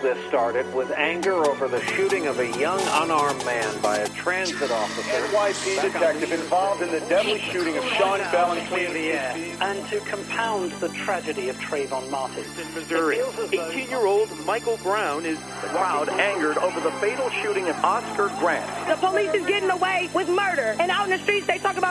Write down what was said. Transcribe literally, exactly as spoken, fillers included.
this started with anger over the shooting of a young unarmed man by a transit officer. N Y P detective involved in the deadly shooting of Sean Bell in Queens. And to compound the tragedy of Trayvon Martin. In Missouri, eighteen-year-old Michael Brown is the crowd angered over the fatal shooting of Oscar Grant. The police is getting away with murder, and out in the streets they talk about